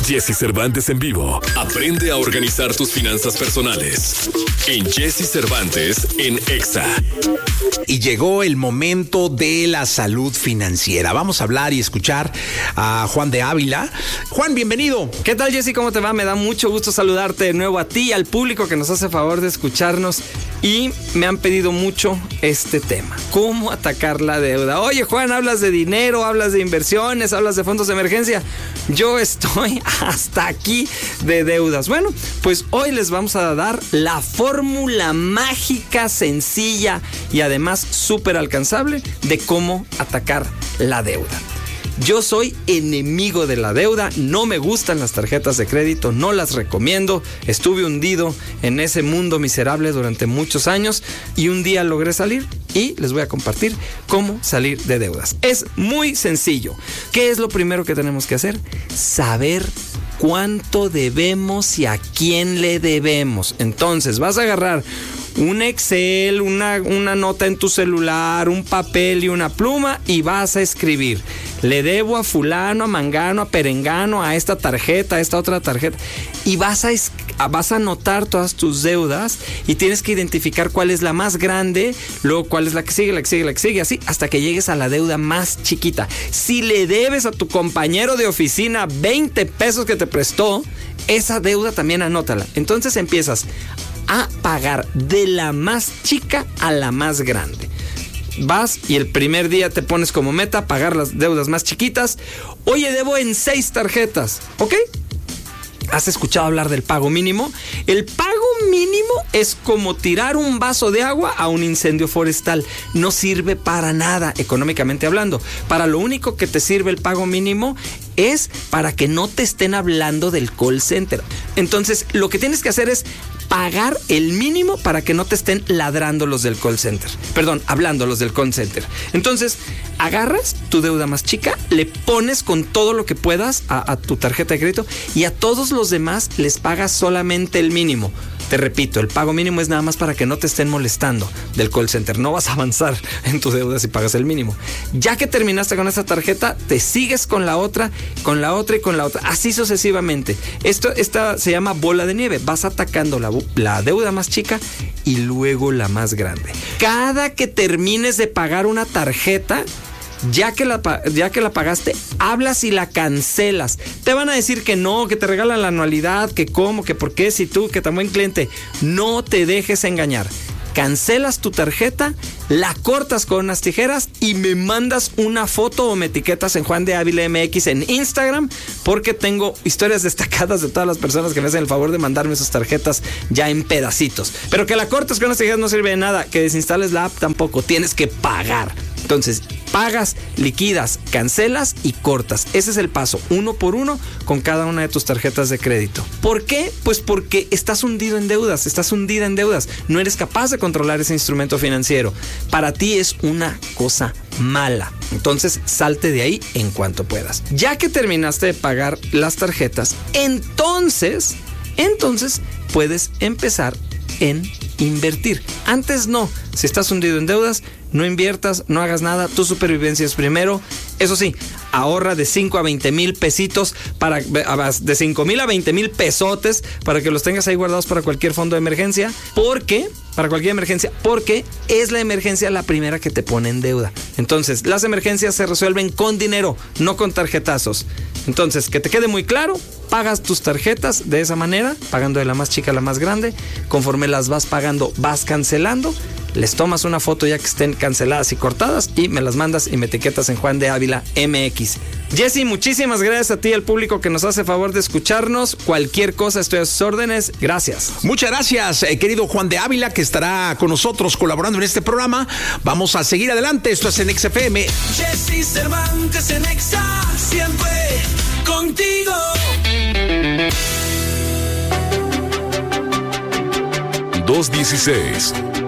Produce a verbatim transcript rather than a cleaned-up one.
Jesse Cervantes en vivo. Aprende a organizar tus finanzas personales. En Jesse Cervantes en Exa. Y llegó el momento de la salud financiera. Vamos a hablar y escuchar a Juan de Ávila. Juan, bienvenido. ¿Qué tal, Jesse? ¿Cómo te va? Me da mucho gusto saludarte de nuevo a ti y al público que nos hace favor de escucharnos. Y me han pedido mucho este tema. ¿Cómo atacar la deuda? Oye, Juan, hablas de dinero, hablas de inversiones, hablas de fondos de emergencia. Yo estoy hasta aquí de deudas. Bueno, pues hoy les vamos a dar la fórmula mágica, sencilla y además súper alcanzable de cómo atacar la deuda. Yo soy enemigo de la deuda, no me gustan las tarjetas de crédito, no las recomiendo. Estuve hundido en ese mundo miserable durante muchos años y un día logré salir y les voy a compartir cómo salir de deudas. Es muy sencillo. ¿Qué es lo primero que tenemos que hacer? Saber cuánto debemos y a quién le debemos. Entonces vas a agarrar un Excel, una, una nota en tu celular, un papel y una pluma y vas a escribir: le debo a fulano, a mangano, a perengano, a esta tarjeta, a esta otra tarjeta. Y vas a, vas a anotar todas tus deudas y tienes que identificar cuál es la más grande, luego cuál es la que sigue, la que sigue, la que sigue, así hasta que llegues a la deuda más chiquita. Si le debes a tu compañero de oficina veinte pesos que te prestó, esa deuda también anótala. Entonces empiezas a pagar de la más chica a la más grande. Vas y el primer día te pones como meta pagar las deudas más chiquitas. Oye, debo en seis tarjetas, ¿ok? ¿Has escuchado hablar del pago mínimo? El pago mínimo es como tirar un vaso de agua a un incendio forestal. No sirve para nada, económicamente hablando. Para lo único que te sirve el pago mínimo es para que no te estén hablando del call center. Entonces, lo que tienes que hacer es pagar el mínimo para que no te estén ladrando los del call center. Perdón, hablando los del call center. Entonces, agarras tu deuda más chica, le pones con todo lo que puedas a, a tu tarjeta de crédito y a todos los demás les pagas solamente el mínimo. Te repito, el pago mínimo es nada más para que no te estén molestando del call center. No vas a avanzar en tu deuda si pagas el mínimo. Ya que terminaste con esa tarjeta, te sigues con la otra, con la otra y con la otra. Así sucesivamente. Esto esta se llama bola de nieve. Vas atacando la, la deuda más chica y luego la más grande. Cada que termines de pagar una tarjeta, Ya que, la, ya que la pagaste, hablas y la cancelas. Te van a decir que no, que te regalan la anualidad, que cómo, que por qué, si tú, que tan buen cliente. No te dejes engañar. Cancelas tu tarjeta, la cortas con unas tijeras y me mandas una foto o me etiquetas en Juan de Ávila M X en Instagram, porque tengo historias destacadas de todas las personas que me hacen el favor de mandarme sus tarjetas ya en pedacitos. Pero que la cortes con unas tijeras no sirve de nada, que desinstales la app tampoco, tienes que pagar. Entonces, pagas, liquidas, cancelas y cortas. Ese es el paso, uno por uno, con cada una de tus tarjetas de crédito. ¿Por qué? Pues porque estás hundido en deudas, estás hundida en deudas. No eres capaz de controlar ese instrumento financiero. Para ti es una cosa mala. Entonces, salte de ahí en cuanto puedas. Ya que terminaste de pagar las tarjetas, entonces, entonces puedes empezar en invertir. Antes no. Si estás hundido en deudas, no inviertas, no hagas nada, tu supervivencia es primero. Eso sí, ahorra de cinco a veinte mil pesitos, para, de cinco mil a veinte mil pesotes, para que los tengas ahí guardados para cualquier fondo de emergencia. ¿Por qué? Para cualquier emergencia, porque es la emergencia la primera que te pone en deuda. Entonces, las emergencias se resuelven con dinero, no con tarjetazos. Entonces, que te quede muy claro, pagas tus tarjetas de esa manera, pagando de la más chica a la más grande. Conforme las vas pagando, vas cancelando. Les tomas una foto ya que estén canceladas y cortadas y me las mandas y me etiquetas en Juan de Ávila M X. Jesse, muchísimas gracias a ti, al público que nos hace favor de escucharnos. Cualquier cosa, estoy a sus órdenes. Gracias. Muchas gracias, eh, querido Juan de Ávila, que estará con nosotros colaborando en este programa. Vamos a seguir adelante. Esto es en X F M. Jesse Cervantes en Exa, siempre contigo. dos dieciséis